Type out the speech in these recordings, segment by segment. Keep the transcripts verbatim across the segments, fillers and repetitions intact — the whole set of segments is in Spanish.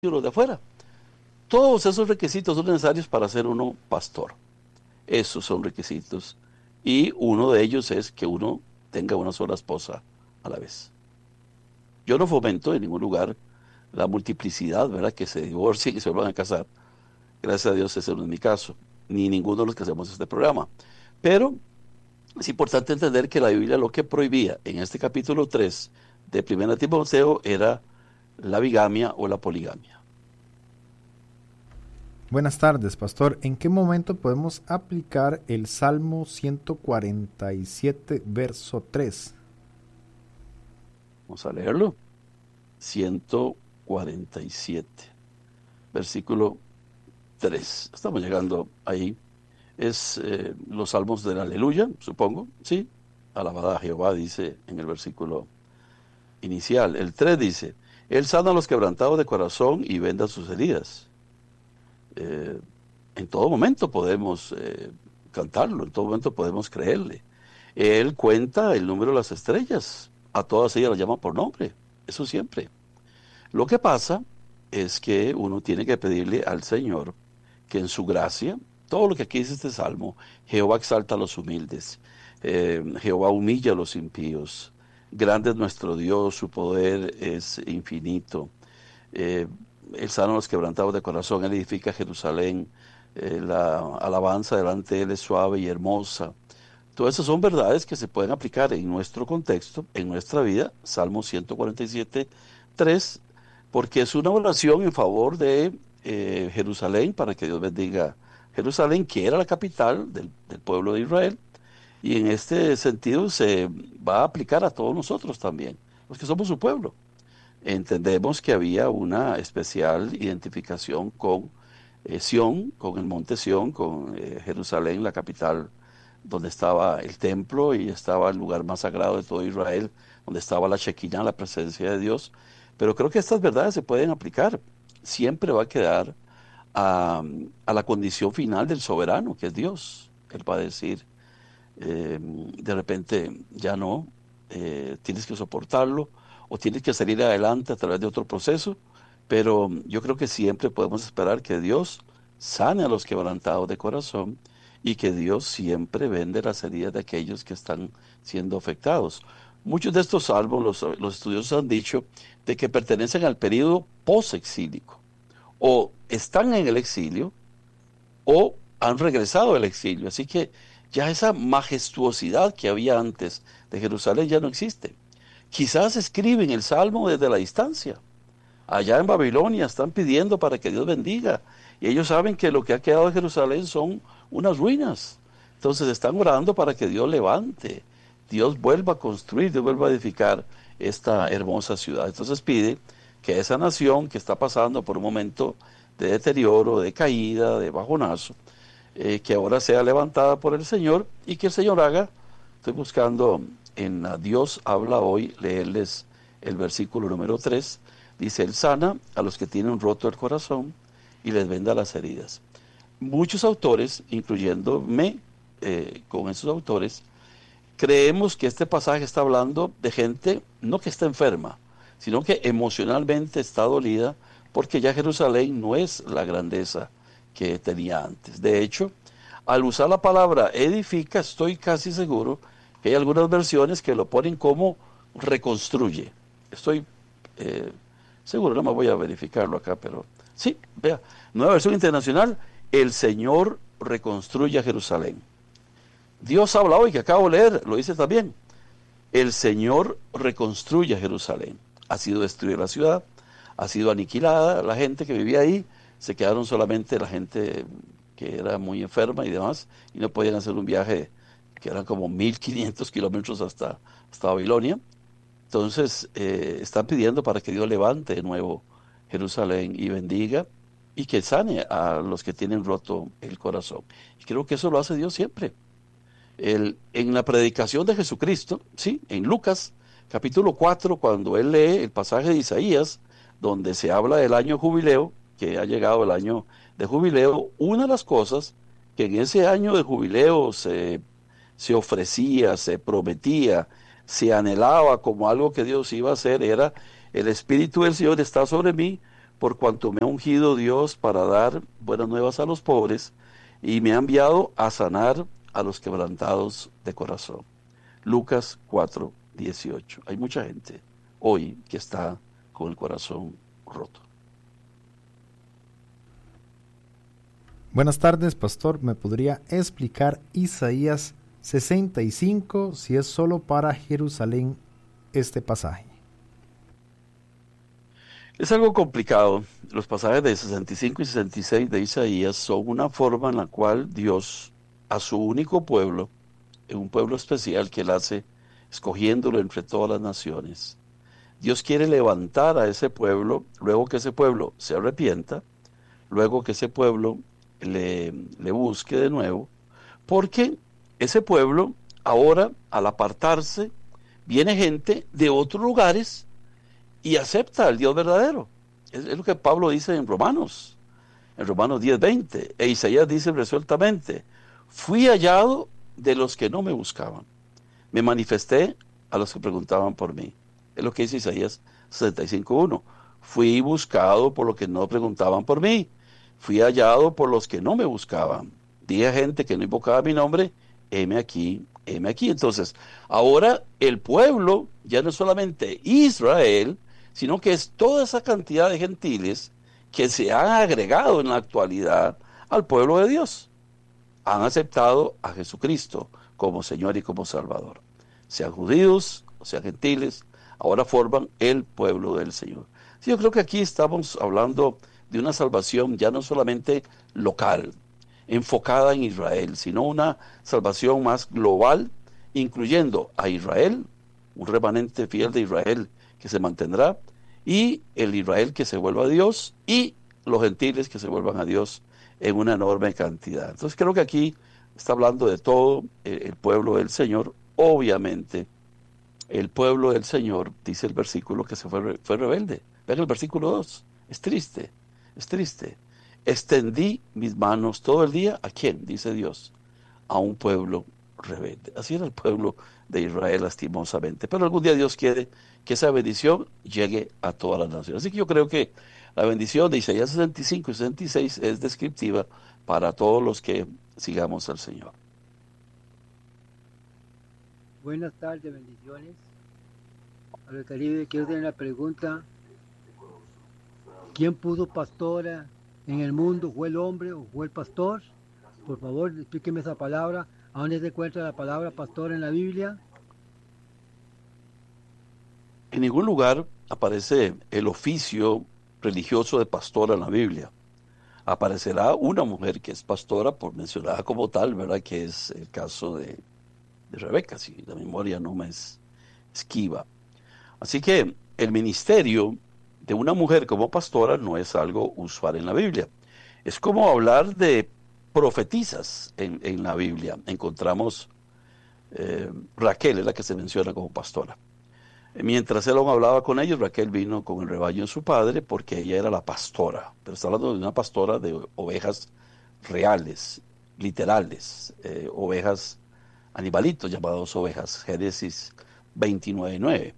y los de afuera. Todos esos requisitos son necesarios para ser uno pastor. Esos son requisitos. Y uno de ellos es que uno tenga una sola esposa a la vez. Yo no fomento en ningún lugar la multiplicidad, ¿verdad? Que se divorcien y se vuelvan a casar. Gracias a Dios ese no es mi caso, ni ninguno de los que hacemos este programa. Pero es importante entender que la Biblia lo que prohibía en este capítulo tres de Primera Timoteo era la bigamia o la poligamia. Buenas tardes, pastor. ¿En qué momento podemos aplicar el Salmo ciento cuarenta y siete, verso tres? Vamos a leerlo. ciento cuarenta y siete, versículo tres. Estamos llegando ahí. Es eh, los salmos del aleluya, supongo, ¿sí? Alabada a Jehová, dice en el versículo inicial. El tres dice, Él sana a los quebrantados de corazón y venda sus heridas. Eh, en todo momento podemos eh, cantarlo, en todo momento podemos creerle. Él cuenta el número de las estrellas, a todas ellas las llama por nombre, eso siempre. Lo que pasa es que uno tiene que pedirle al Señor que en su gracia, todo lo que aquí dice este salmo, Jehová exalta a los humildes, eh, Jehová humilla a los impíos, grande es nuestro Dios, su poder es infinito. Eh, Él sana a los quebrantados de corazón, Él edifica Jerusalén, eh, la alabanza delante de Él es suave y hermosa. Todas esas son verdades que se pueden aplicar en nuestro contexto, en nuestra vida. Salmo ciento cuarenta y siete, tres, porque es una oración en favor de eh, Jerusalén, para que Dios bendiga Jerusalén, que era la capital del, del pueblo de Israel, y en este sentido se va a aplicar a todos nosotros también, los que somos su pueblo. Entendemos que había una especial identificación con eh, Sión, con el monte Sión, con eh, Jerusalén, la capital, donde estaba el templo y estaba el lugar más sagrado de todo Israel, donde estaba la Shekinah, la presencia de Dios. Pero creo que estas verdades se pueden aplicar. Siempre va a quedar a, a la condición final del soberano, que es Dios. Él va a decir, eh, de repente, ya no, eh, tienes que soportarlo, o tienes que salir adelante a través de otro proceso, pero yo creo que siempre podemos esperar que Dios sane a los quebrantados de corazón y que Dios siempre vende las heridas de aquellos que están siendo afectados. Muchos de estos salmos, los, los estudiosos han dicho de que pertenecen al periodo post-exílico, o están en el exilio, o han regresado del exilio, así que ya esa majestuosidad que había antes de Jerusalén ya no existe. Quizás escriben el salmo desde la distancia. Allá en Babilonia están pidiendo para que Dios bendiga. Y ellos saben que lo que ha quedado de Jerusalén son unas ruinas. Entonces están orando para que Dios levante, Dios vuelva a construir, Dios vuelva a edificar esta hermosa ciudad. Entonces pide que esa nación que está pasando por un momento de deterioro, de caída, de bajonazo, eh, que ahora sea levantada por el Señor y que el Señor haga. Estoy buscando en Dios habla hoy, leerles el versículo número tres, dice, Él sana a los que tienen roto el corazón y les venda las heridas. Muchos autores, incluyéndome eh, con esos autores, creemos que este pasaje está hablando de gente, no que está enferma, sino que emocionalmente está dolida, porque ya Jerusalén no es la grandeza que tenía antes. De hecho, al usar la palabra edifica, estoy casi seguro que hay algunas versiones que lo ponen como reconstruye. Estoy eh, seguro, no me voy a verificarlo acá, pero sí, vea, nueva versión internacional, el Señor reconstruye a Jerusalén. Dios habla hoy, que acabo de leer, lo dice también, el Señor reconstruye a Jerusalén. Ha sido destruida la ciudad, ha sido aniquilada la gente que vivía ahí, se quedaron solamente la gente que era muy enferma y demás, y no podían hacer un viaje que eran como mil quinientos kilómetros hasta, hasta Babilonia. Entonces eh, están pidiendo para que Dios levante de nuevo Jerusalén y bendiga y que sane a los que tienen roto el corazón. Y creo que eso lo hace Dios siempre. El, en la predicación de Jesucristo, ¿sí? En Lucas capítulo cuatro, cuando él lee el pasaje de Isaías, donde se habla del año jubileo, que ha llegado el año de jubileo, una de las cosas que en ese año de jubileo se se ofrecía, se prometía, se anhelaba como algo que Dios iba a hacer, era el Espíritu del Señor está sobre mí, por cuanto me ha ungido Dios para dar buenas nuevas a los pobres y me ha enviado a sanar a los quebrantados de corazón. Lucas cuatro dieciocho. Hay mucha gente hoy que está con el corazón roto. Buenas tardes, pastor. ¿Me podría explicar Isaías sesenta y cinco si es solo para Jerusalén este pasaje? Es algo complicado. Los pasajes de sesenta y cinco y sesenta y seis de Isaías son una forma en la cual Dios a su único pueblo, en un pueblo especial que él hace, escogiéndolo entre todas las naciones, Dios quiere levantar a ese pueblo, luego que ese pueblo se arrepienta, luego que ese pueblo le, le busque de nuevo, porque ese pueblo ahora, al apartarse, viene gente de otros lugares y acepta al Dios verdadero. Es, es lo que Pablo dice en Romanos, en Romanos diez veinte, e Isaías dice resueltamente: fui hallado de los que no me buscaban, me manifesté a los que preguntaban por mí. Es lo que dice Isaías sesenta y cinco uno. Fui buscado por los que no preguntaban por mí, fui hallado por los que no me buscaban. Dije a gente que no invocaba mi nombre: heme aquí, heme aquí. Entonces, ahora el pueblo ya no es solamente Israel, sino que es toda esa cantidad de gentiles que se han agregado en la actualidad al pueblo de Dios. Han aceptado a Jesucristo como Señor y como Salvador. Sean judíos o sean gentiles, ahora forman el pueblo del Señor. Sí, yo creo que aquí estamos hablando de una salvación ya no solamente local, enfocada en Israel, sino una salvación más global, incluyendo a Israel, un remanente fiel de Israel que se mantendrá, y el Israel que se vuelva a Dios, y los gentiles que se vuelvan a Dios en una enorme cantidad. Entonces creo que aquí está hablando de todo el, el pueblo del Señor. Obviamente, el pueblo del Señor, dice el versículo, que se fue, fue rebelde. Vean el versículo dos, es triste, es triste. Extendí mis manos todo el día, ¿a quién? Dice Dios, a un pueblo rebelde. Así era el pueblo de Israel, lastimosamente. Pero algún día Dios quiere que esa bendición llegue a todas las naciones. Así que yo creo que la bendición de Isaías sesenta y cinco y sesenta y seis es descriptiva para todos los que sigamos al Señor. Buenas tardes, bendiciones. A los Caribe, quiero tener la pregunta: ¿quién puso pastora en el mundo? ¿Fue el hombre o fue el pastor? Por favor, explíqueme esa palabra. ¿A dónde se encuentra la palabra pastor en la Biblia? En ningún lugar aparece el oficio religioso de pastora en la Biblia. Aparecerá una mujer que es pastora, por mencionada como tal, ¿verdad? Que es el caso de, de Rebeca, si la memoria no me es esquiva. Así que el ministerio de una mujer como pastora no es algo usual en la Biblia. Es como hablar de profetisas en, en la Biblia. Encontramos eh, Raquel, es la que se menciona como pastora. Mientras él aún hablaba con ellos, Raquel vino con el rebaño de su padre porque ella era la pastora. Pero está hablando de una pastora de ovejas reales, literales, eh, ovejas, animalitos llamados ovejas. Génesis veintinueve nueve.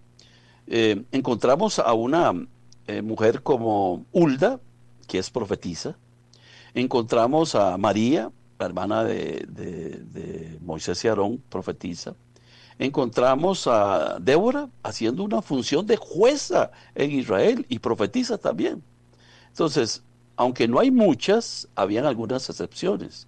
Eh, encontramos a una eh, mujer como Hulda, que es profetisa. Encontramos a María, la hermana de, de, de Moisés y Aarón, profetisa. Encontramos a Débora haciendo una función de jueza en Israel y profetiza también. Entonces, aunque no hay muchas, habían algunas excepciones.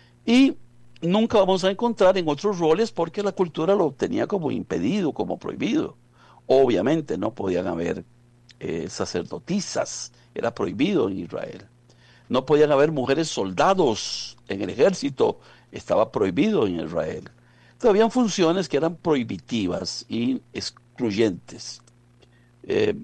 Y nunca vamos a encontrar en otros roles porque la cultura lo tenía como impedido, como prohibido. Obviamente no podían haber eh, sacerdotisas, era prohibido en Israel. No podían haber mujeres soldados en el ejército, estaba prohibido en Israel. Habían funciones que eran prohibitivas y excluyentes. Eh,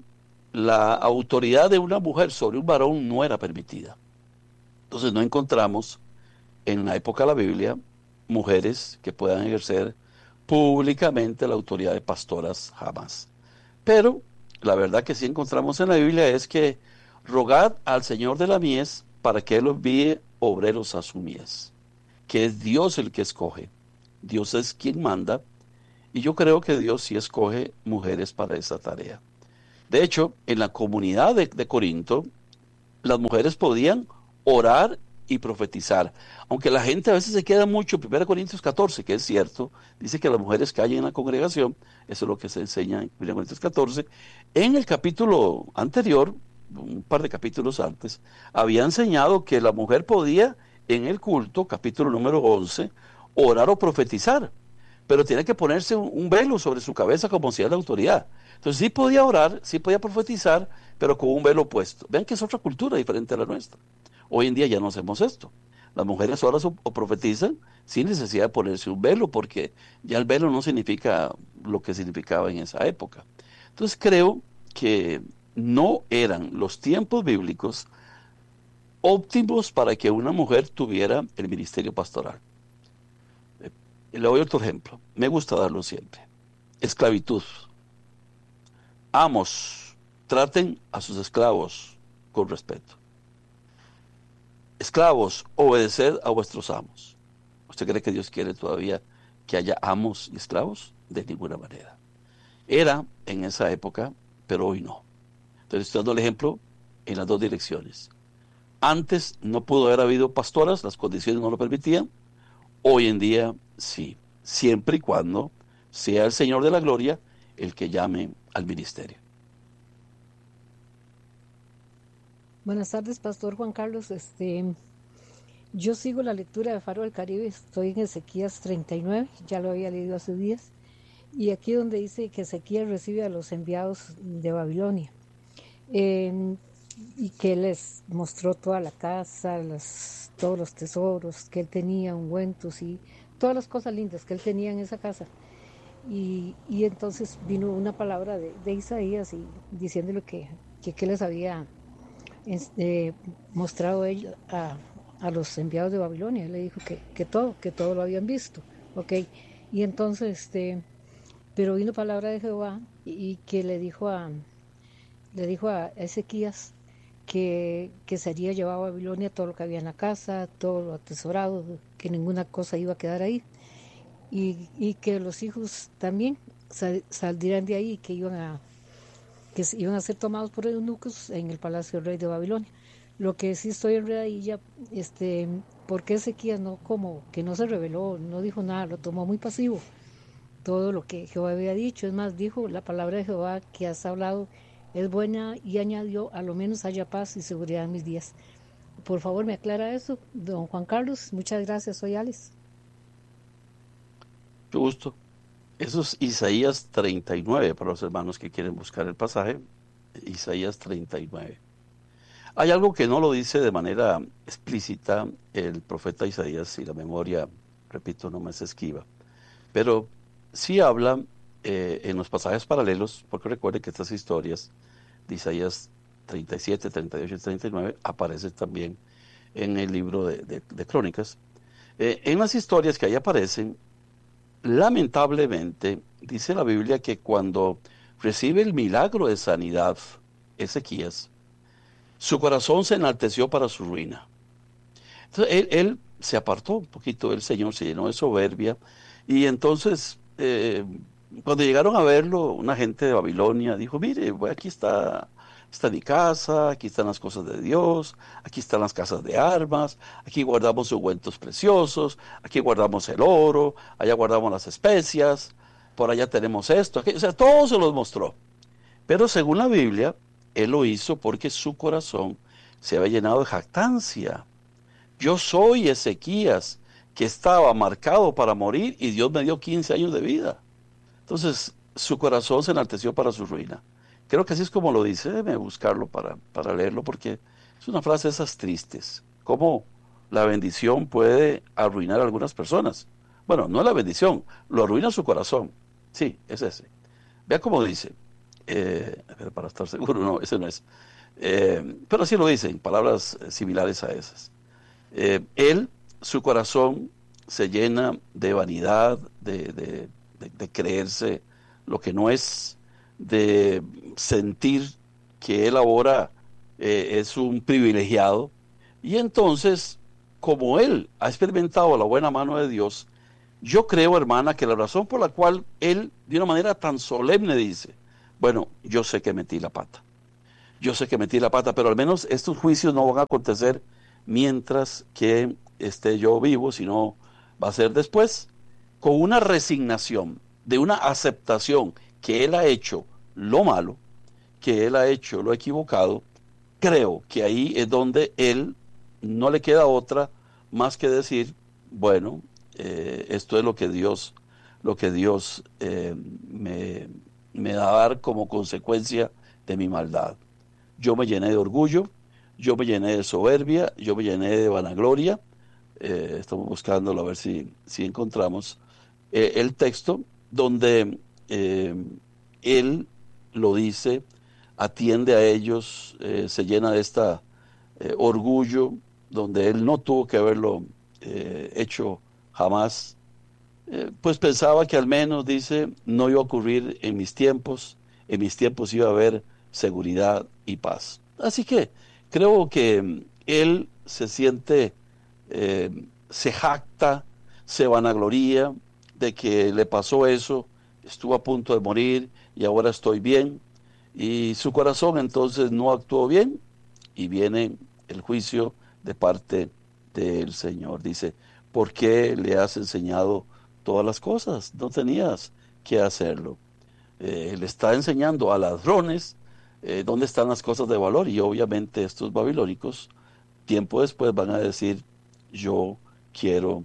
la autoridad de una mujer sobre un varón no era permitida. Entonces no encontramos en la época de la Biblia mujeres que puedan ejercer públicamente la autoridad de pastoras, jamás. Pero la verdad que sí encontramos en la Biblia es que rogad al Señor de la mies para que Él envíe obreros a su mies, que es Dios el que escoge. Dios es quien manda, y yo creo que Dios sí escoge mujeres para esa tarea. De hecho, en la comunidad de, de Corinto, las mujeres podían orar y profetizar. Aunque la gente a veces se queda mucho en primera Corintios catorce, que es cierto, dice que las mujeres callen en la congregación, eso es lo que se enseña en primera Corintios catorce. En el capítulo anterior, un par de capítulos antes, había enseñado que la mujer podía en el culto, capítulo número once, orar o profetizar, pero tiene que ponerse un, un velo sobre su cabeza como si era la autoridad. Entonces sí podía orar, sí podía profetizar, pero con un velo puesto. Vean que es otra cultura diferente a la nuestra. Hoy en día ya no hacemos esto. Las mujeres oran o profetizan sin necesidad de ponerse un velo, porque ya el velo no significa lo que significaba en esa época. Entonces creo que no eran los tiempos bíblicos óptimos para que una mujer tuviera el ministerio pastoral. Eh, le doy otro ejemplo, me gusta darlo siempre. Esclavitud. Amos, traten a sus esclavos con respeto. Esclavos, obedeced a vuestros amos. ¿Usted cree que Dios quiere todavía que haya amos y esclavos? De ninguna manera. Era en esa época, pero hoy no. Entonces estoy dando el ejemplo en las dos direcciones. Antes no pudo haber habido pastoras, las condiciones no lo permitían. Hoy en día sí, siempre y cuando sea el Señor de la Gloria el que llame al ministerio. Buenas tardes, Pastor Juan Carlos. Este, yo sigo la lectura de Faro del Caribe, estoy en Ezequías treinta y nueve, ya lo había leído hace días, y aquí donde dice que Ezequías recibe a los enviados de Babilonia, eh, y que les mostró toda la casa, los, todos los tesoros que él tenía, ungüentos y todas las cosas lindas que él tenía en esa casa. Y, y entonces vino una palabra de, de Isaías y diciéndole que, que, que les había este, mostrado él a, a los enviados de Babilonia. Él le dijo que, que todo, que todo lo habían visto, ¿ok? Y entonces, este, pero vino palabra de Jehová y, y que le dijo a, le dijo a Ezequías que, que sería llevado a Babilonia todo lo que había en la casa, todo lo atesorado, que ninguna cosa iba a quedar ahí. Y, y que los hijos también sal, saldrían de ahí, que iban a que iban a ser tomados por eunucos en el palacio del rey de Babilonia. Lo que sí estoy enredadilla, este, porque Ezequías no, como que no se reveló, no dijo nada, lo tomó muy pasivo, todo lo que Jehová había dicho. Es más, dijo la palabra de Jehová que has hablado es buena, y añadió, a lo menos haya paz y seguridad en mis días. Por favor, me aclara eso, don Juan Carlos. Muchas gracias, soy Alice. Mucho gusto. Eso es Isaías treinta y nueve, para los hermanos que quieren buscar el pasaje. Isaías treinta y nueve. Hay algo que no lo dice de manera explícita el profeta Isaías, si la memoria, repito, no me es esquiva, pero sí habla eh, en los pasajes paralelos, porque recuerden que estas historias de Isaías treinta y siete, treinta y ocho y treinta y nueve aparecen también en el libro de, de, de Crónicas. Eh, en las historias que ahí aparecen, lamentablemente, dice la Biblia que cuando recibe el milagro de sanidad, Ezequías, su corazón se enalteció para su ruina. Entonces, él, él se apartó un poquito, el Señor se llenó de soberbia, y entonces, eh, cuando llegaron a verlo, una gente de Babilonia dijo, mire, pues aquí está... Está mi casa, aquí están las cosas de Dios, aquí están las casas de armas, aquí guardamos ungüentos preciosos, aquí guardamos el oro, allá guardamos las especias, por allá tenemos esto, aquí, o sea, todo se los mostró. Pero según la Biblia, él lo hizo porque su corazón se había llenado de jactancia. Yo soy Ezequías, que estaba marcado para morir y Dios me dio quince años de vida. Entonces, su corazón se enalteció para su ruina. Creo que así es como lo dice, déjeme buscarlo para, para leerlo, porque es una frase de esas tristes. Cómo la bendición puede arruinar a algunas personas. Bueno, no es la bendición, lo arruina su corazón. Sí, es ese. Vea cómo dice, eh, para estar seguro, no, ese no es. Eh, pero así lo dice, en palabras similares a esas. Eh, él, su corazón se llena de vanidad, de, de, de, de creerse lo que no es, de sentir que él ahora eh, es un privilegiado, y entonces, como él ha experimentado la buena mano de Dios, yo creo, hermana, que la razón por la cual él de una manera tan solemne dice, bueno, yo sé que metí la pata, yo sé que metí la pata, pero al menos estos juicios no van a acontecer mientras que esté yo vivo, sino va a ser después, con una resignación, de una aceptación que él ha hecho lo malo, que él ha hecho lo equivocado. Creo que ahí es donde él no le queda otra más que decir, bueno, eh, esto es lo que Dios, lo que Dios eh, me, me da a dar como consecuencia de mi maldad. Yo me llené de orgullo, yo me llené de soberbia, yo me llené de vanagloria. Eh, estamos buscándolo a ver si, si encontramos eh, el texto donde eh, él lo dice, atiende a ellos, eh, se llena de este eh, orgullo, donde él no tuvo que haberlo eh, hecho jamás. Eh, pues pensaba que al menos, dice, no iba a ocurrir en mis tiempos, en mis tiempos iba a haber seguridad y paz. Así que creo que él se siente, eh, se jacta, se vanagloria de que le pasó eso, estuvo a punto de morir y ahora estoy bien, y su corazón entonces no actuó bien y viene el juicio de parte del Señor. Dice, ¿por qué le has enseñado todas las cosas? No tenías que hacerlo. Eh, le está enseñando a ladrones eh, dónde están las cosas de valor, y obviamente estos babilónicos tiempo después van a decir, yo quiero,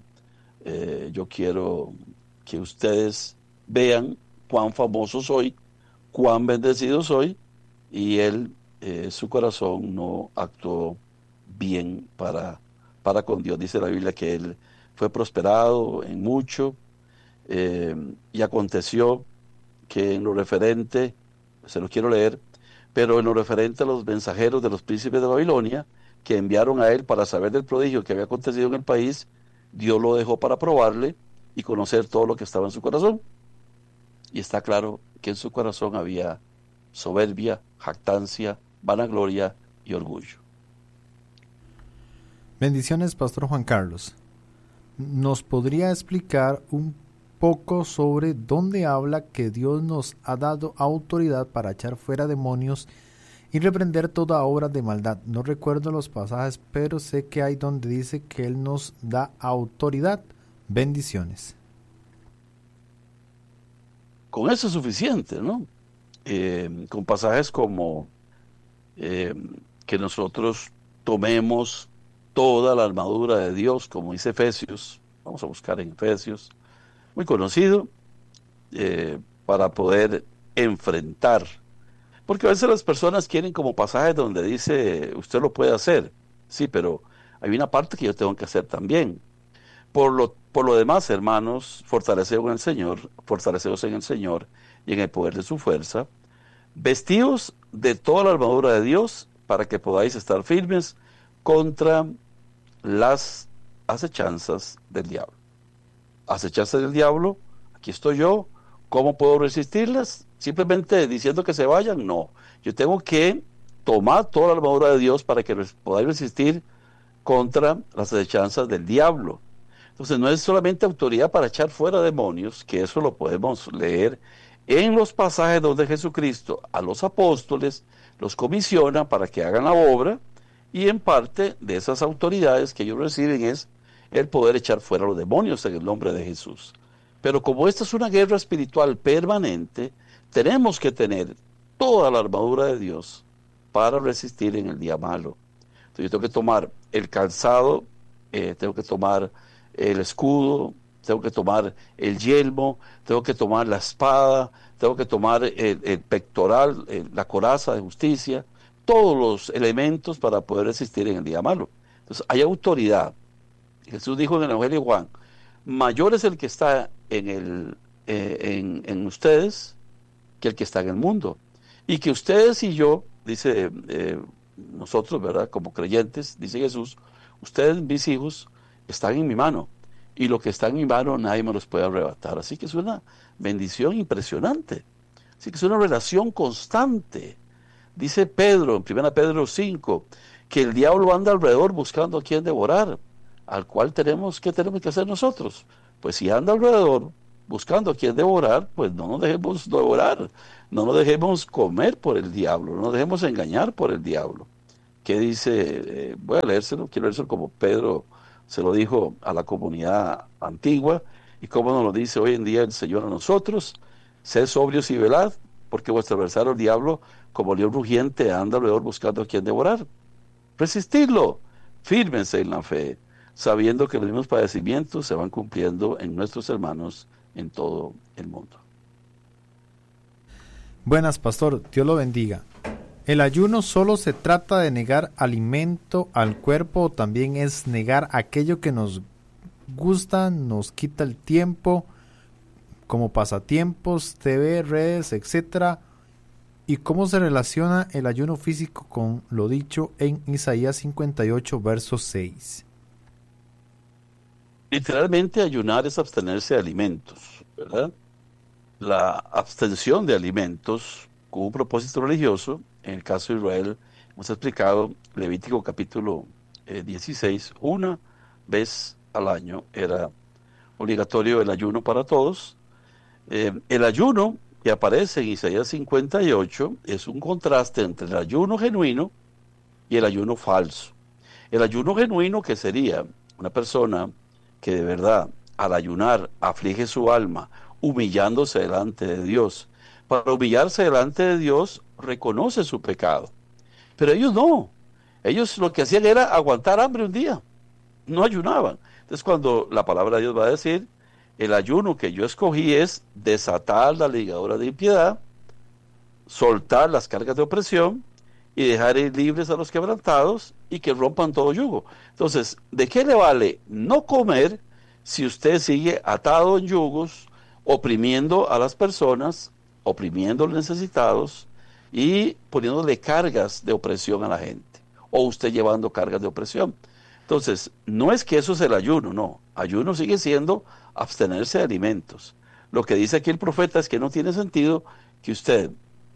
eh, yo quiero que ustedes vean cuán famoso soy, cuán bendecido soy, y él, eh, su corazón no actuó bien para, para con Dios. Dice la Biblia que él fue prosperado en mucho, eh, y aconteció que en lo referente, se lo quiero leer, pero en lo referente a los mensajeros de los príncipes de Babilonia, que enviaron a él para saber del prodigio que había acontecido en el país, Dios lo dejó para probarle y conocer todo lo que estaba en su corazón. Y está claro que en su corazón había soberbia, jactancia, vanagloria y orgullo. Bendiciones, Pastor Juan Carlos. ¿Nos podría explicar un poco sobre dónde habla que Dios nos ha dado autoridad para echar fuera demonios y reprender toda obra de maldad? No recuerdo los pasajes, pero sé que hay donde dice que Él nos da autoridad. Bendiciones. Con eso es suficiente, ¿no? Eh, con pasajes como eh, que nosotros tomemos toda la armadura de Dios, como dice Efesios, vamos a buscar en Efesios, muy conocido, eh, para poder enfrentar. Porque a veces las personas quieren como pasajes donde dice, usted lo puede hacer, sí, pero hay una parte que yo tengo que hacer también. Por lo, por lo demás, hermanos, fortaleceos en el Señor, fortaleceos en el Señor y en el poder de su fuerza, vestidos de toda la armadura de Dios para que podáis estar firmes contra las acechanzas del diablo. Acechanzas del diablo, aquí estoy yo, ¿cómo puedo resistirlas? Simplemente diciendo que se vayan, no. Yo tengo que tomar toda la armadura de Dios para que podáis resistir contra las acechanzas del diablo. Entonces no es solamente autoridad para echar fuera demonios, que eso lo podemos leer en los pasajes donde Jesucristo a los apóstoles los comisiona para que hagan la obra, y en parte de esas autoridades que ellos reciben es el poder echar fuera a los demonios en el nombre de Jesús. Pero como esta es una guerra espiritual permanente, tenemos que tener toda la armadura de Dios para resistir en el día malo. Entonces yo tengo que tomar el calzado, eh, tengo que tomar el escudo, tengo que tomar el yelmo, tengo que tomar la espada, tengo que tomar el, el pectoral, el, la coraza de justicia, todos los elementos para poder resistir en el día malo. Entonces hay autoridad. Jesús dijo en el Evangelio de Juan, mayor es el que está en, el, eh, en, en ustedes que el que está en el mundo. Y que ustedes y yo, dice eh, nosotros, ¿verdad? Como creyentes, dice Jesús, ustedes, mis hijos, están en mi mano, y lo que está en mi mano nadie me los puede arrebatar. Así que es una bendición impresionante. Así que es una relación constante. Dice Pedro, en primera Pedro cinco, que el diablo anda alrededor buscando a quien devorar, al cual tenemos, ¿qué tenemos que hacer nosotros? Pues si anda alrededor buscando a quien devorar, pues no nos dejemos devorar, no nos dejemos comer por el diablo, no nos dejemos engañar por el diablo. ¿Qué dice? Eh, voy a leérselo, quiero leérselo como Pedro se lo dijo a la comunidad antigua, y cómo nos lo dice hoy en día el Señor a nosotros: sed sobrios y velad, porque vuestro adversario el diablo, como león rugiente, anda alrededor buscando a quien devorar. Resistidlo, fírmense en la fe, sabiendo que los mismos padecimientos se van cumpliendo en nuestros hermanos en todo el mundo. Buenas, pastor, Dios lo bendiga. ¿El ayuno solo se trata de negar alimento al cuerpo o también es negar aquello que nos gusta, nos quita el tiempo, como pasatiempos, T V, redes, etcétera? ¿Y cómo se relaciona el ayuno físico con lo dicho en Isaías cincuenta y ocho, verso seis? Literalmente, ayunar es abstenerse de alimentos, ¿verdad? La abstención de alimentos con un propósito religioso, en el caso de Israel, hemos explicado, Levítico capítulo eh, dieciséis, una vez al año era obligatorio el ayuno para todos. Eh, el ayuno que aparece en Isaías cincuenta y ocho es un contraste entre el ayuno genuino y el ayuno falso. El ayuno genuino, que sería una persona que de verdad al ayunar aflige su alma, humillándose delante de Dios. Para humillarse delante de Dios, reconoce su pecado. Pero ellos no. Ellos lo que hacían era aguantar hambre un día. No ayunaban. Entonces, cuando la palabra de Dios va a decir, el ayuno que yo escogí es desatar la ligadura de impiedad, soltar las cargas de opresión y dejar ir libres a los quebrantados y que rompan todo yugo. Entonces, ¿de qué le vale no comer si usted sigue atado en yugos, oprimiendo a las personas, oprimiendo a los necesitados y poniéndole cargas de opresión a la gente, o usted llevando cargas de opresión? Entonces, no es que eso es el ayuno, no. Ayuno sigue siendo abstenerse de alimentos. Lo que dice aquí el profeta es que no tiene sentido que usted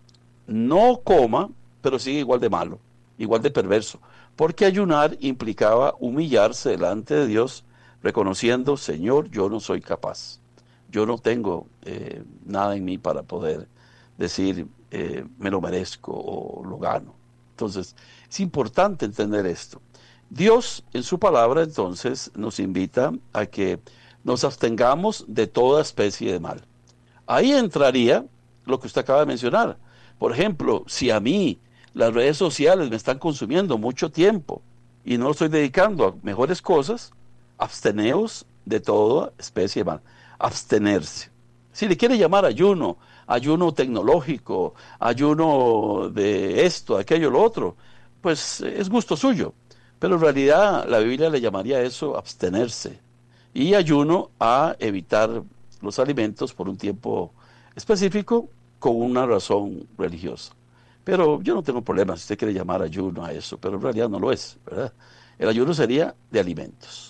no coma, pero sigue igual de malo, igual de perverso, porque ayunar implicaba humillarse delante de Dios, reconociendo: Señor, yo no soy capaz. Yo no tengo eh, nada en mí para poder decir eh, me lo merezco o lo gano. Entonces, es importante entender esto. Dios, en su palabra, entonces, nos invita a que nos abstengamos de toda especie de mal. Ahí entraría lo que usted acaba de mencionar. Por ejemplo, si a mí las redes sociales me están consumiendo mucho tiempo y no lo estoy dedicando a mejores cosas, absteneos de toda especie de mal. Abstenerse. Si le quiere llamar ayuno, ayuno tecnológico, ayuno de esto, aquello, lo otro, pues es gusto suyo. Pero en realidad la Biblia le llamaría eso abstenerse. Y ayuno a evitar los alimentos por un tiempo específico con una razón religiosa. Pero yo no tengo problema si usted quiere llamar ayuno a eso, pero en realidad no lo es, ¿verdad? El ayuno sería de alimentos.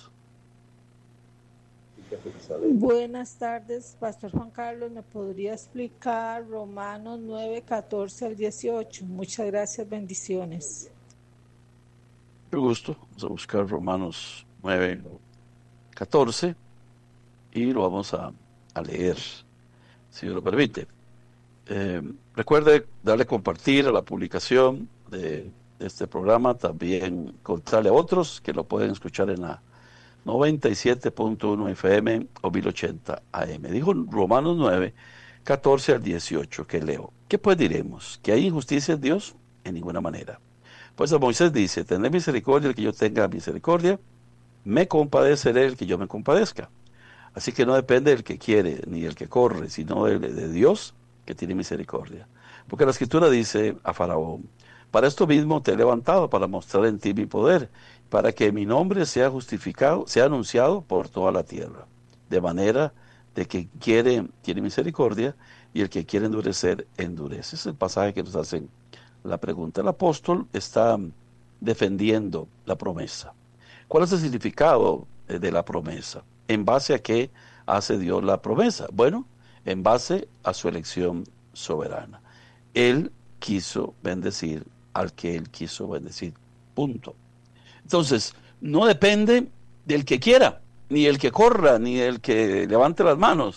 Buenas tardes, Pastor Juan Carlos. ¿Me podría explicar Romanos nueve, catorce al dieciocho? Muchas gracias, bendiciones. Mucho gusto. Vamos a buscar Romanos nueve, catorce y lo vamos a, a leer, si Dios lo permite. Eh, recuerde darle compartir a la publicación de, de este programa, también contarle a otros que lo pueden escuchar en la noventa y siete punto uno F M o mil ochenta A M. Dijo Romanos nueve, catorce al dieciocho, que leo. ¿Qué pues diremos? ¿Que hay injusticia en Dios? En ninguna manera. Pues a Moisés dice: tened misericordia el que yo tenga misericordia, me compadeceré el que yo me compadezca. Así que no depende del que quiere ni del que corre, sino de, de Dios, que tiene misericordia. Porque la Escritura dice a Faraón: para esto mismo te he levantado, para mostrar en ti mi poder, para que mi nombre sea justificado, sea anunciado por toda la tierra. De manera de que quiere, tiene misericordia, y el que quiere endurecer, endurece. Ese es el pasaje que nos hacen la pregunta. El apóstol está defendiendo la promesa. ¿Cuál es el significado de la promesa? ¿En base a qué hace Dios la promesa? Bueno, en base a su elección soberana. Él quiso bendecir al que él quiso bendecir. Punto. Entonces, no depende del que quiera, ni el que corra, ni el que levante las manos.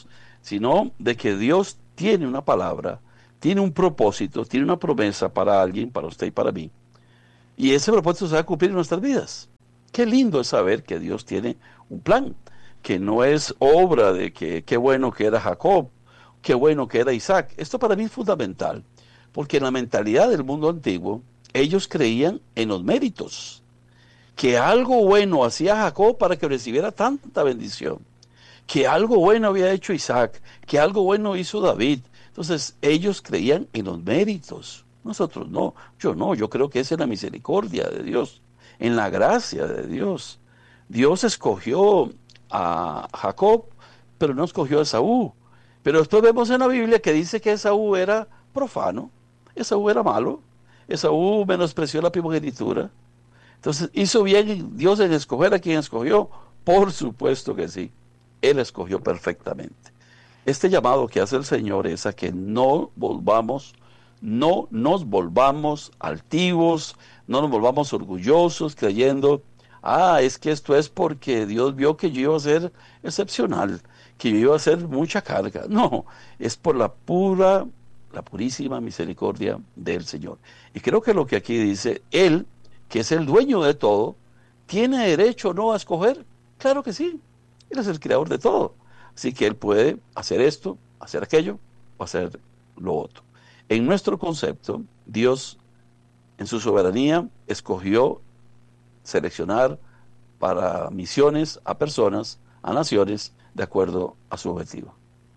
sino de que Dios tiene una palabra, tiene un propósito, tiene una promesa para alguien, para usted y para mí. Y ese propósito se va a cumplir en nuestras vidas. Qué lindo es saber que Dios tiene un plan, que no es obra de que qué bueno que era Jacob, qué bueno que era Isaac. Esto para mí es fundamental, porque en la mentalidad del mundo antiguo, ellos creían en los méritos, que algo bueno hacía Jacob para que recibiera tanta bendición, que algo bueno había hecho Isaac, que algo bueno hizo David. Entonces ellos creían en los méritos. Nosotros no, yo no, yo creo que es en la misericordia de Dios, en la gracia de Dios. Dios escogió a Jacob, pero no escogió a Esaú. Pero después vemos en la Biblia que dice que Esaú era profano, Esaú era malo, Esaú menospreció la primogenitura. Entonces, ¿hizo bien Dios en escoger a quien escogió? Por supuesto que sí, Él escogió perfectamente. Este llamado que hace el Señor es a que no volvamos No nos volvamos altivos, no nos volvamos orgullosos creyendo, ah, es que esto es porque Dios vio que yo iba a ser excepcional, que yo iba a ser mucha carga. No, es por la pura, la purísima misericordia del Señor. Y creo que lo que aquí dice, Él, que es el dueño de todo, ¿tiene derecho o no a escoger? Claro que sí, Él es el creador de todo. Así que Él puede hacer esto, hacer aquello o hacer lo otro. En nuestro concepto, Dios, en su soberanía, escogió seleccionar para misiones a personas, a naciones, de acuerdo a su objetivo.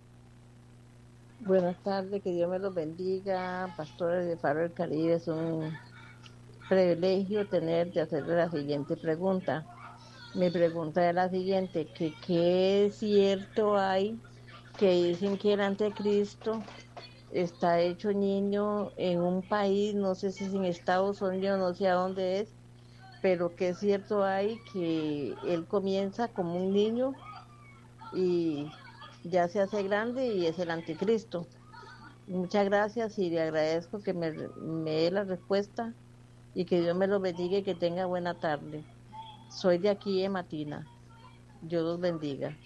Buenas tardes, que Dios me los bendiga. Pastores de Faro del Caribe, es un privilegio tener de hacerle la siguiente pregunta. Mi pregunta es la siguiente, que qué cierto hay que dicen que el anticristo está hecho niño en un país, no sé si es en Estados Unidos, no sé a dónde es, pero que es cierto hay que él comienza como un niño y ya se hace grande y es el anticristo. Muchas gracias y le agradezco que me, me dé la respuesta y que Dios me lo bendiga y que tenga buena tarde. Soy de aquí de Matina. Dios los bendiga.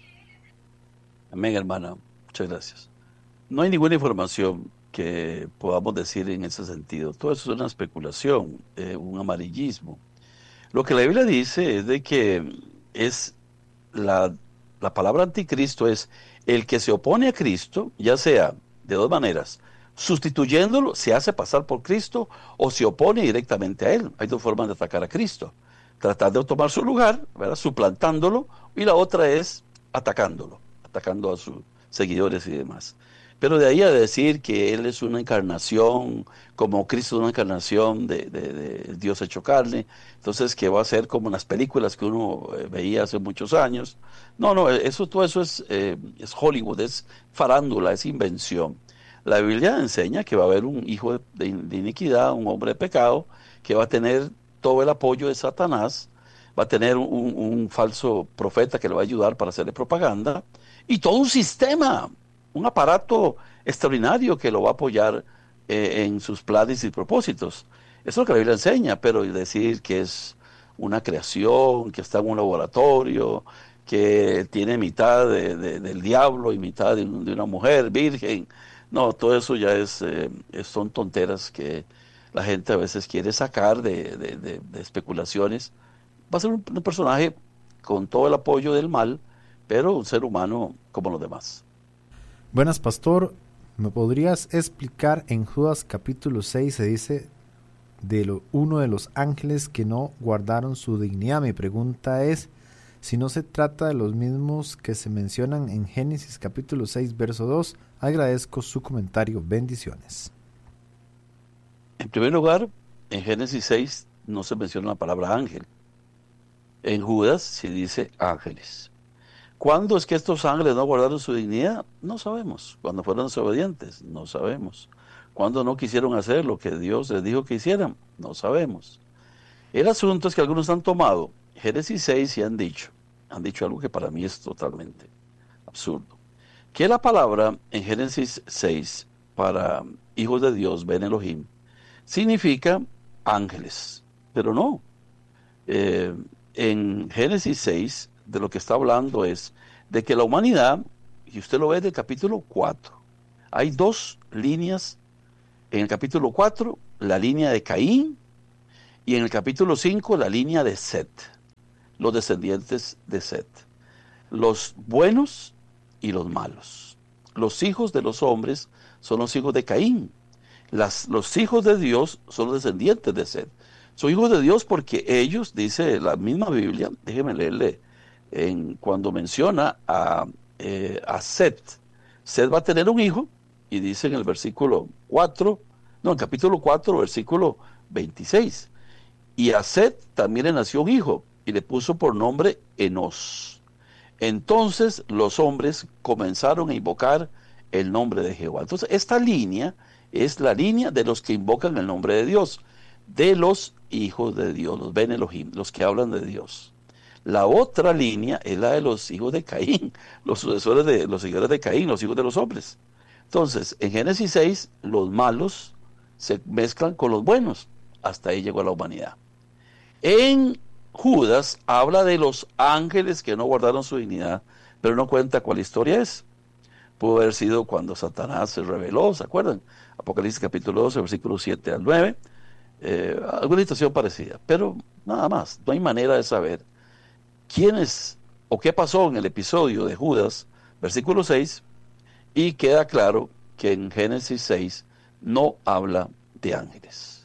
Amén, hermana. Muchas gracias. No hay ninguna información que podamos decir en ese sentido. Todo eso es una especulación, eh, un amarillismo. Lo que la Biblia dice es de que es la, la palabra anticristo es el que se opone a Cristo, ya sea de dos maneras, sustituyéndolo, se hace pasar por Cristo o se opone directamente a Él. Hay dos formas de atacar a Cristo. Tratar de tomar su lugar, ¿verdad? Suplantándolo, y la otra es atacándolo, atacando a sus seguidores y demás. Pero de ahí a decir que Él es una encarnación, como Cristo es una encarnación de, de, de Dios hecho carne, entonces que va a ser como en las películas que uno eh, veía hace muchos años. No, no, eso, todo eso es, eh, es Hollywood, es farándula, es invención. La Biblia enseña que va a haber un hijo de, de, de iniquidad, un hombre de pecado, que va a tener todo el apoyo de Satanás, va a tener un, un falso profeta que le va a ayudar para hacerle propaganda, y todo un sistema, un aparato extraordinario que lo va a apoyar eh, en sus planes y propósitos. Eso es lo que la Biblia enseña, pero decir que es una creación, que está en un laboratorio, que tiene mitad de, de, del diablo y mitad de, de una mujer virgen, no, todo eso ya es, eh, son tonteras que la gente a veces quiere sacar de, de, de, de especulaciones. Va a ser un, un personaje con todo el apoyo del mal, pero un ser humano como los demás. Buenas, pastor. ¿Me podrías explicar en Judas capítulo seis se dice de lo, uno de los ángeles que no guardaron su dignidad? Mi pregunta es si no se trata de los mismos que se mencionan en Génesis capítulo seis verso dos. Agradezco su comentario. Bendiciones. En primer lugar, en Génesis seis no se menciona la palabra ángel. En Judas se dice ángeles. ¿Cuándo es que estos ángeles no guardaron su dignidad? No sabemos. ¿Cuándo fueron desobedientes? No sabemos. ¿Cuándo no quisieron hacer lo que Dios les dijo que hicieran? No sabemos. El asunto es que algunos han tomado Génesis seis y han dicho, han dicho algo que para mí es totalmente absurdo, que la palabra en Génesis seis para hijos de Dios, Ben Elohim, significa ángeles, pero no. Eh, en Génesis seis, de lo que está hablando es de que la humanidad y usted lo ve en el capítulo cuatro. Hay dos líneas. En el capítulo cuatro, la línea de Caín, y en el capítulo cinco, la línea de Set, los descendientes de Set, los buenos y los malos. Los hijos de los hombres son los hijos de Caín. Las, los hijos de Dios son los descendientes de Set. Son hijos de Dios porque ellos, dice la misma Biblia, déjeme leerle, en, cuando menciona a, eh, a Set, Set va a tener un hijo, y dice en el versículo cuatro, no, en capítulo cuatro, versículo veintiséis, y a Set también le nació un hijo, y le puso por nombre Enos. Entonces los hombres comenzaron a invocar el nombre de Jehová. Entonces esta línea es la línea de los que invocan el nombre de Dios, de los hijos de Dios, los Ben Elohim, los que hablan de Dios. La otra línea es la de los hijos de Caín, los sucesores de los seguidores de Caín, los hijos de los hombres. Entonces, en Génesis seis, los malos se mezclan con los buenos. Hasta ahí llegó la humanidad. En Judas habla de los ángeles que no guardaron su dignidad, pero no cuenta cuál historia es. Pudo haber sido cuando Satanás se rebeló, ¿se acuerdan? Apocalipsis capítulo doce, versículos siete al nueve. Eh, alguna situación parecida, pero nada más. No hay manera de saber quién es o qué pasó en el episodio de Judas, versículo seis, y queda claro que en Génesis seis no habla de ángeles.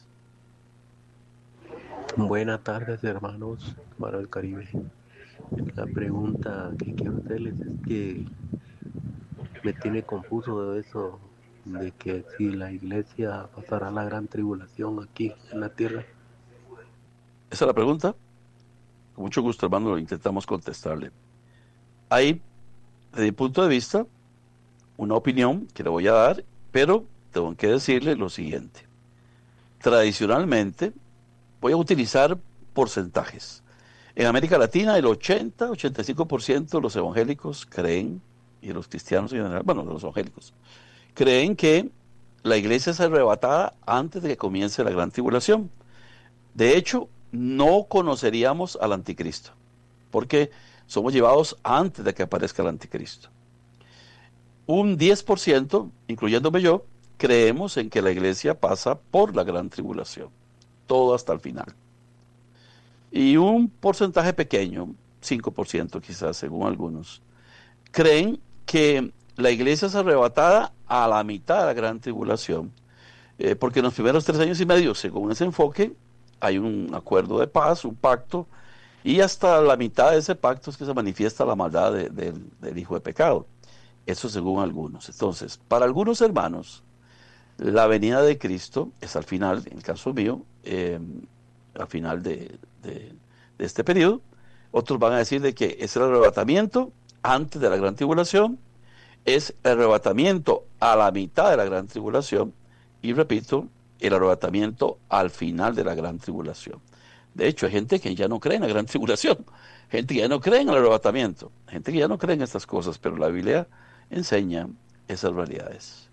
Buenas tardes, hermanos, Faro del Caribe. La pregunta que quiero hacerles es que me tiene confuso de eso, de que si la iglesia pasará la gran tribulación aquí en la tierra. Esa es la pregunta. Con mucho gusto, hermano, lo intentamos contestarle. Hay, desde mi punto de vista, una opinión que le voy a dar, pero tengo que decirle lo siguiente. Tradicionalmente, voy a utilizar porcentajes. En América Latina, el ochenta, ochenta y cinco por ciento de los evangélicos creen, y los cristianos en general, bueno, de los evangélicos, creen que la iglesia es arrebatada antes de que comience la gran tribulación. De hecho, no conoceríamos al anticristo, porque somos llevados antes de que aparezca el anticristo. Un diez por ciento, incluyéndome yo, creemos en que la iglesia pasa por la gran tribulación, todo hasta el final. Y un porcentaje pequeño, cinco por ciento quizás, según algunos, creen que la iglesia es arrebatada a la mitad de la gran tribulación, eh, porque en los primeros tres años y medio, según ese enfoque, hay un acuerdo de paz, un pacto, y hasta la mitad de ese pacto es que se manifiesta la maldad de, de, del hijo de pecado. Eso según algunos. Entonces, para algunos hermanos, la venida de Cristo es al final, en el caso mío, eh, al final de, de, de este periodo. Otros van a decir de que es el arrebatamiento antes de la gran tribulación, es el arrebatamiento a la mitad de la gran tribulación, y repito, el arrebatamiento al final de la gran tribulación. De hecho, hay gente que ya no cree en la gran tribulación, gente que ya no cree en el arrebatamiento, gente que ya no cree en estas cosas, pero la Biblia enseña esas realidades.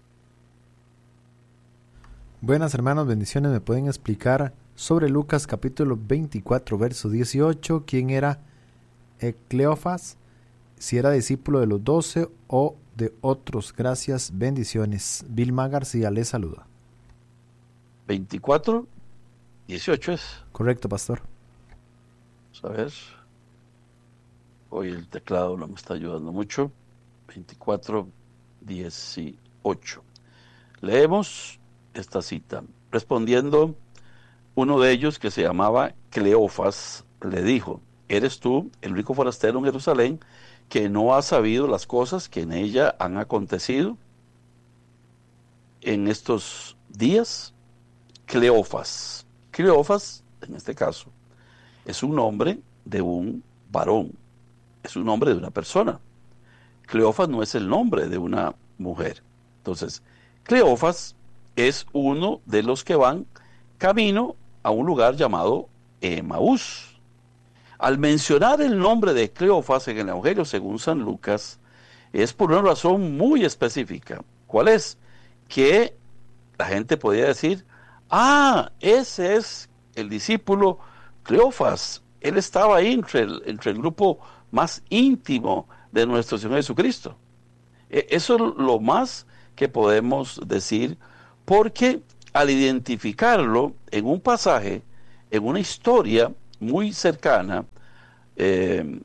Buenas, hermanos, bendiciones. ¿Me pueden explicar sobre Lucas capítulo veinticuatro, verso dieciocho, quién era Cleofas, si era discípulo de los doce o de otros? Gracias, bendiciones. Vilma García les saluda. veinticuatro, dieciocho es. Correcto, pastor. Vamos a ver. Hoy el teclado no me está ayudando mucho. veinticuatro, dieciocho. Leemos esta cita. Respondiendo, uno de ellos, que se llamaba Cleofas, le dijo: ¿eres tú el único forastero en Jerusalén que no ha sabido las cosas que en ella han acontecido en estos días? Cleofas. Cleofas, en este caso, es un nombre de un varón, es un nombre de una persona. Cleofas no es el nombre de una mujer. Entonces, Cleofas es uno de los que van camino a un lugar llamado Emaús. Al mencionar el nombre de Cleofas en el Evangelio según San Lucas, es por una razón muy específica. ¿Cuál es? Que la gente podía decir: ah, ese es el discípulo Cleofas. Él estaba ahí entre el, entre el grupo más íntimo de nuestro Señor Jesucristo. Eso es lo más que podemos decir, porque al identificarlo en un pasaje, en una historia muy cercana, eh,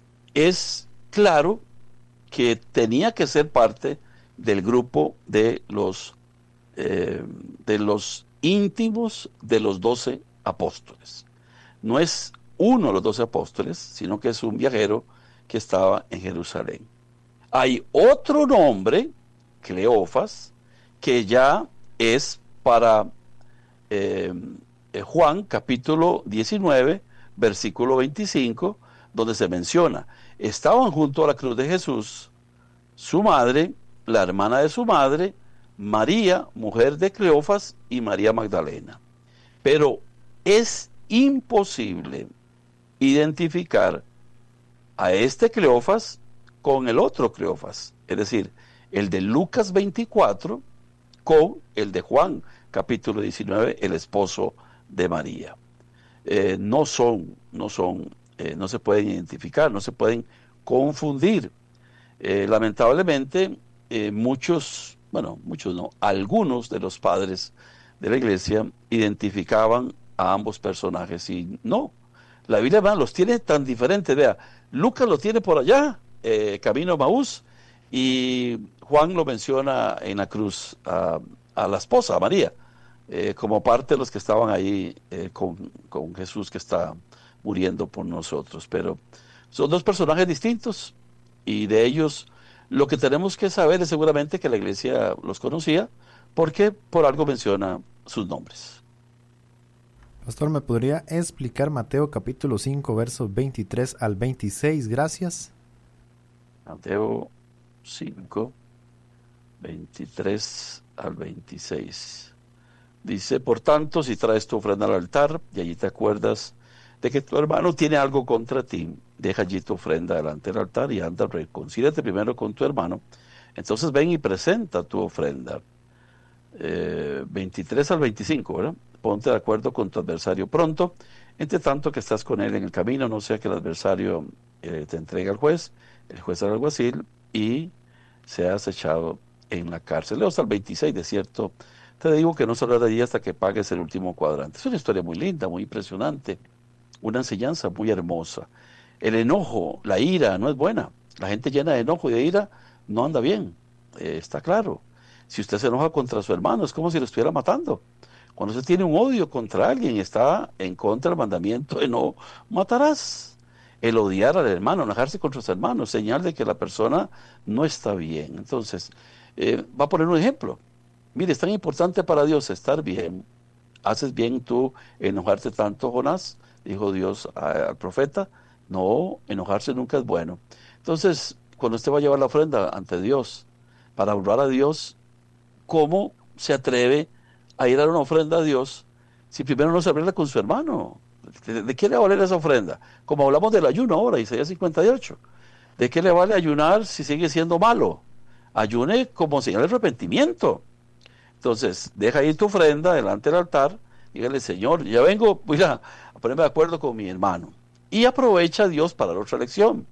es claro que tenía que ser parte del grupo de los, eh, de los íntimos de los doce apóstoles. No es uno de los doce apóstoles, sino que es un viajero que estaba en Jerusalén. Hay otro nombre, Cleofas, que ya es para eh, Juan capítulo diecinueve, versículo veinticinco, donde se menciona, estaban junto a la cruz de Jesús, su madre, la hermana de su madre, María, mujer de Cleofas, y María Magdalena. Pero es imposible identificar a este Cleofas con el otro Cleofas, es decir, el de Lucas veinticuatro con el de Juan, capítulo diecinueve, el esposo de María. Eh, no son, no son, eh, no se pueden identificar, no se pueden confundir. Eh, lamentablemente, eh, muchos, bueno, muchos no, algunos de los padres de la iglesia identificaban a ambos personajes y no. La Biblia man, los tiene tan diferentes. Vea, Lucas lo tiene por allá, eh, camino a Maús, y Juan lo menciona en la cruz a, a la esposa, a María, eh, como parte de los que estaban ahí eh, con, con Jesús que está muriendo por nosotros. Pero son dos personajes distintos y de ellos lo que tenemos que saber es seguramente que la iglesia los conocía porque por algo menciona sus nombres. Pastor, ¿me podría explicar Mateo capítulo cinco, versos veintitrés al veintiséis? Gracias. Mateo cinco, veintitrés al veintiséis. Dice, por tanto, si traes tu ofrenda al altar y allí te acuerdas de que tu hermano tiene algo contra ti, deja allí tu ofrenda delante del altar y anda, reconcíliate primero con tu hermano. Entonces ven y presenta tu ofrenda. Eh, veintitrés al veinticinco, ¿verdad? Ponte de acuerdo con tu adversario pronto, entre tanto que estás con él en el camino, no sea que el adversario eh, te entregue al juez, el juez al alguacil y seas echado en la cárcel. Leo hasta el veintiséis, de cierto, te digo que no saldrás de allí hasta que pagues el último cuadrante. Es una historia muy linda, muy impresionante, una enseñanza muy hermosa. El enojo, la ira no es buena. La gente llena de enojo y de ira no anda bien, eh, está claro. Si usted se enoja contra su hermano, es como si lo estuviera matando. Cuando usted tiene un odio contra alguien, está en contra del mandamiento de no matarás. El odiar al hermano, enojarse contra su hermano, señal de que la persona no está bien. Entonces, eh, va a poner un ejemplo. Mire, es tan importante para Dios estar bien. ¿Haces bien tú enojarte tanto, Jonás? Dijo Dios a, al profeta. No, enojarse nunca es bueno. Entonces, cuando usted va a llevar la ofrenda ante Dios, para honrar a Dios, ¿cómo se atreve a ir a dar una ofrenda a Dios si primero no se arregla con su hermano? ¿De, de qué le va a valer esa ofrenda? Como hablamos del ayuno ahora, Isaías cincuenta y ocho. ¿De qué le vale ayunar si sigue siendo malo? Ayune como señal de arrepentimiento. Entonces, deja ahí tu ofrenda delante del altar, dígale, Señor, ya vengo, voy a, a ponerme de acuerdo con mi hermano. Y aprovecha a Dios para la otra lección.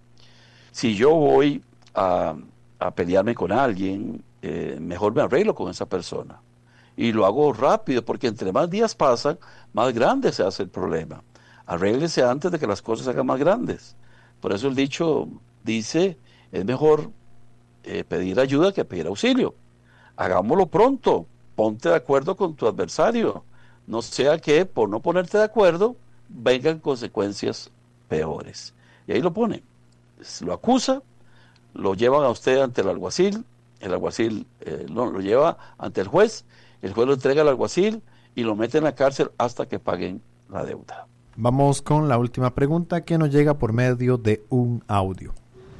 Si yo voy a, a pelearme con alguien, eh, mejor me arreglo con esa persona. Y lo hago rápido, porque entre más días pasan, más grande se hace el problema. Arréglese antes de que las cosas se hagan más grandes. Por eso el dicho dice, es mejor eh, pedir ayuda que pedir auxilio. Hagámoslo pronto, ponte de acuerdo con tu adversario. No sea que por no ponerte de acuerdo, vengan consecuencias peores. Y ahí lo pone. Lo acusa, lo llevan a usted ante el alguacil, el alguacil eh, lo, lo lleva ante el juez, el juez lo entrega al alguacil y lo mete en la cárcel hasta que paguen la deuda. Vamos con la última pregunta que nos llega por medio de un audio.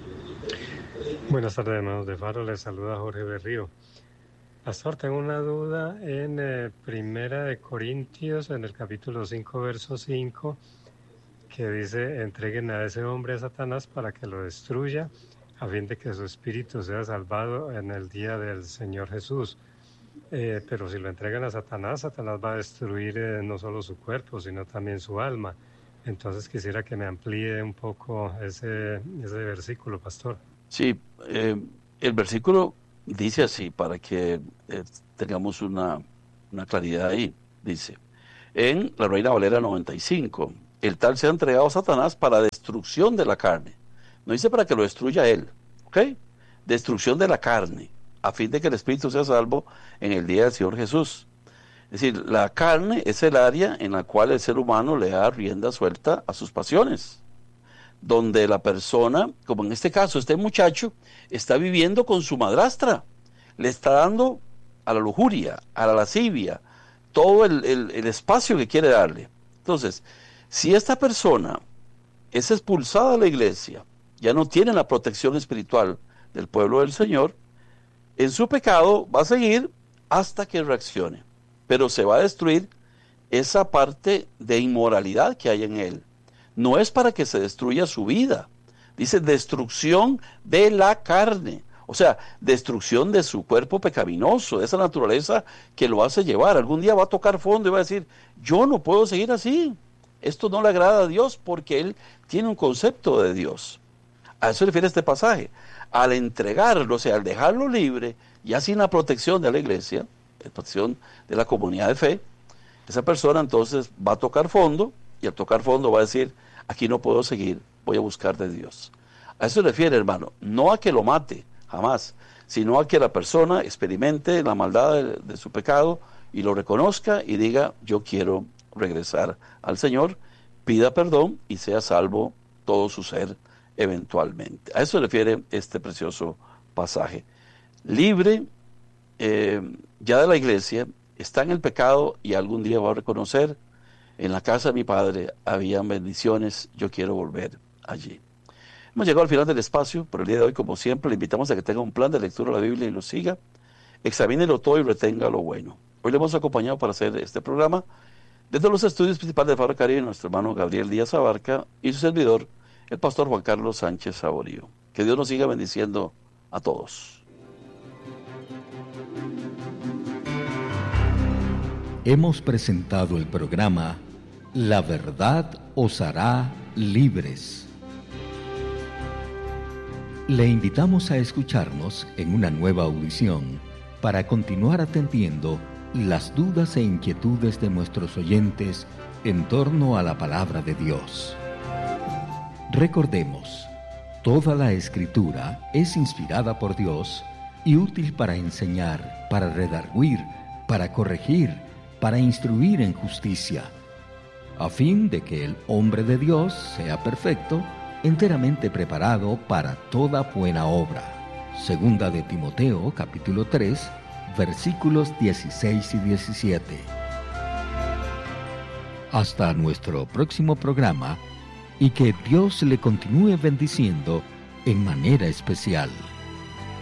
Buenas tardes, hermanos de Faro, les saluda Jorge Berrío. Pastor, tengo una duda en eh, Primera de Corintios, en el capítulo cinco, verso cinco, que dice, entreguen a ese hombre a Satanás para que lo destruya, a fin de que su espíritu sea salvado en el día del Señor Jesús. Eh, pero si lo entregan a Satanás, Satanás va a destruir eh, no solo su cuerpo, sino también su alma. Entonces quisiera que me amplíe un poco ese, ese versículo, pastor. Sí, eh, el versículo dice así, para que eh, tengamos una, una claridad ahí. Dice, en la Reina Valera noventa y cinco, el tal se ha entregado a Satanás para destrucción de la carne. No dice para que lo destruya él, ¿ok? Destrucción de la carne, a fin de que el espíritu sea salvo en el día del Señor Jesús. Es decir, la carne es el área en la cual el ser humano le da rienda suelta a sus pasiones, donde la persona, como en este caso este muchacho, está viviendo con su madrastra, le está dando a la lujuria, a la lascivia, todo el, el, el espacio que quiere darle. Entonces, si esta persona es expulsada de la iglesia, ya no tiene la protección espiritual del pueblo del Señor, en su pecado va a seguir hasta que reaccione, pero se va a destruir esa parte de inmoralidad que hay en él. No es para que se destruya su vida, dice destrucción de la carne, o sea, destrucción de su cuerpo pecaminoso, de esa naturaleza que lo hace llevar. Algún día va a tocar fondo y va a decir, yo no puedo seguir así, esto no le agrada a Dios, porque él tiene un concepto de Dios. A eso se refiere este pasaje. Al entregarlo, o sea, al dejarlo libre, ya sin la protección de la iglesia, la protección de la comunidad de fe, esa persona entonces va a tocar fondo, y al tocar fondo va a decir, aquí no puedo seguir, voy a buscar de Dios. A eso se refiere, hermano, no a que lo mate, jamás, sino a que la persona experimente la maldad de, de su pecado y lo reconozca y diga, yo quiero regresar al Señor, pida perdón y sea salvo todo su ser eventualmente. A eso se refiere este precioso pasaje. Libre eh, ya de la iglesia, está en el pecado y algún día va a reconocer, en la casa de mi padre habían bendiciones, yo quiero volver allí. Hemos llegado al final del espacio, por el día de hoy, como siempre, le invitamos a que tenga un plan de lectura de la Biblia y lo siga, examínelo todo y retenga lo bueno. Hoy le hemos acompañado para hacer este programa desde los estudios principales de Faro Caribe, nuestro hermano Gabriel Díaz Abarca y su servidor, el pastor Juan Carlos Sánchez Saborío. Que Dios nos siga bendiciendo a todos. Hemos presentado el programa La Verdad os hará libres. Le invitamos a escucharnos en una nueva audición para continuar atendiendo las dudas e inquietudes de nuestros oyentes en torno a la palabra de Dios. Recordemos, toda la Escritura es inspirada por Dios y útil para enseñar, para redarguir, para corregir, para instruir en justicia, a fin de que el hombre de Dios sea perfecto, enteramente preparado para toda buena obra. Segunda de Timoteo, capítulo tres, versículos dieciséis y diecisiete. Hasta nuestro próximo programa, y que Dios le continúe bendiciendo en manera especial.